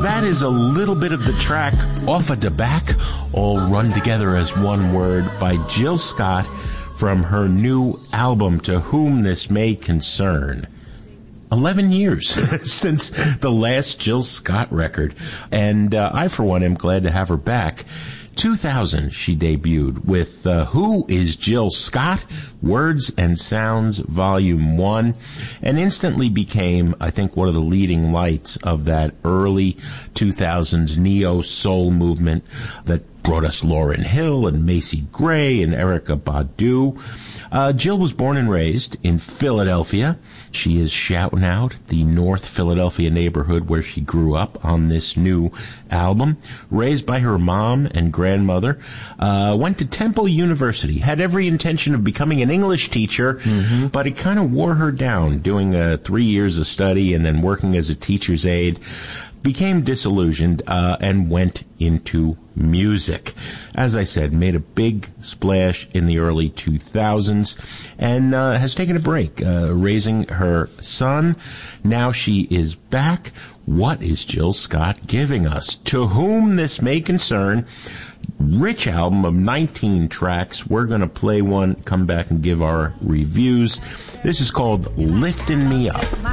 That is a little bit of the track Off a Da Back, all run together as one word, by Jill Scott from her new album, To Whom This May Concern. 11 years since the last Jill Scott record, and I, for one, am glad to have her back. 2000, she debuted with Who is Jill Scott? Words and Sounds, Volume 1, and instantly became, I think, one of the leading lights of that early 2000s neo-soul movement that brought us Lauryn Hill and Macy Gray and Erykah Badu. Jill was born and raised in Philadelphia. She is shouting out the North Philadelphia neighborhood where she grew up on this new album. Raised by her mom and grandmother. Went to Temple University. Had every intention of becoming an English teacher, but it kind of wore her down, doing 3 years of study and then working as a teacher's aide. Became disillusioned and went into music. As I said, made a big splash in the early 2000s and has taken a break, raising her son. Now she is back. What is Jill Scott giving us? To Whom This May Concern. Rich album of 19 tracks. We're going to play one, come back and give our reviews. This is called Lifting Me Up.